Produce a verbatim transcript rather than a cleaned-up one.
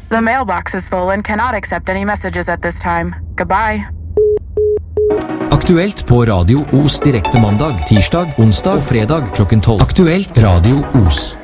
The mailbox is full and cannot accept any messages at this time. Goodbye. Aktuelt på Radio Os direkte mandag, tirsdag, onsdag og fredag klokken tolv. Aktuelt Radio Os.